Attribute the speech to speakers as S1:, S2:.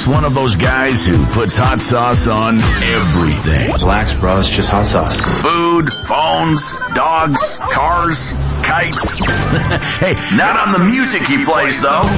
S1: Black's one of those guys who puts hot sauce on everything.
S2: Relax, bro. It's just hot sauce.
S1: Food, phones, dogs, cars, kites. Hey, not on the music he plays, though.